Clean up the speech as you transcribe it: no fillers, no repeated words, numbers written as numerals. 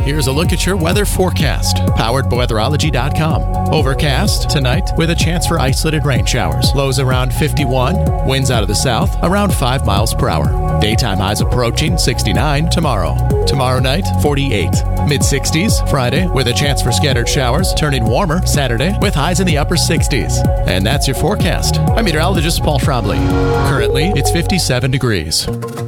Here's a look at your weather forecast, powered by weatherology.com. Overcast tonight with a chance for isolated rain showers. Lows around 51, winds out of the south around 5 miles per hour. Daytime highs approaching 69 tomorrow. Tomorrow night, 48. Mid-60s Friday with a chance for scattered showers, turning warmer Saturday with highs in the upper 60s. And that's your forecast. I'm meteorologist Paul Trombley. Currently, it's 57 degrees.